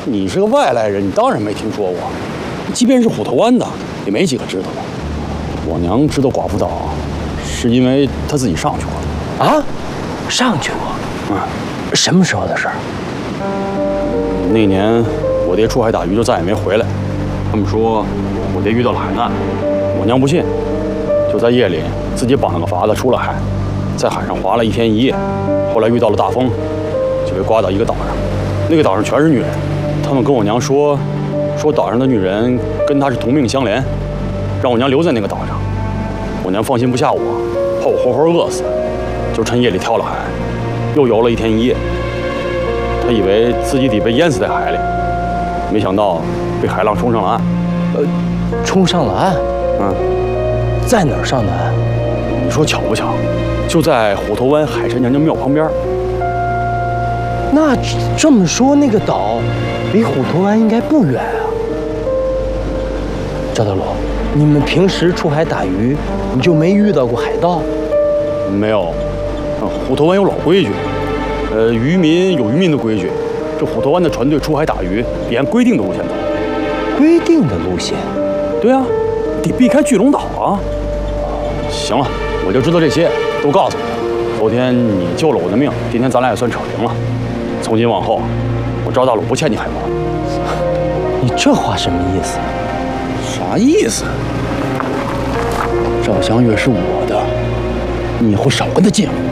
你是个外来人，你当然没听说过。即便是虎头湾的，也没几个知道的。我娘知道寡妇岛，是因为她自己上去过。 啊？上去过？什么时候的事儿？ 那年我爹出海打鱼就再也没回来。他们说我爹遇到了海难，我娘不信，就在夜里自己绑了个筏子出了海，在海上划了1天1夜。后来遇到了大风，就被刮到一个岛上。那个岛上全是女人，他们跟我娘说岛上的女人跟她是同命相连，让我娘留在那个岛上。我娘放心不下我，怕我活活饿死，就趁夜里跳了海，又游了1天1夜。她以为自己得被淹死在海里，没想到被海浪冲上了岸。 冲上了岸？在哪儿上的岸？ 你说巧不巧？就在虎头湾海神娘娘庙旁边。 那这么说，那个岛离虎头湾应该不远啊。赵大罗，你们平时出海打鱼，你就没遇到过海盗？ 没有，虎头湾有老规矩，渔民有渔民的规矩。这虎头湾的船队出海打鱼，得按规定的路线走。 规定的路线？ 对啊，得避开巨龙岛啊。行了，我就知道这些，都告诉你。昨天你救了我的命，今天咱俩也算扯平了。从今往后，我赵大鲁不欠你海报。 你这话什么意思？ 啥意思？赵香月是我的，你以后少跟他近乎。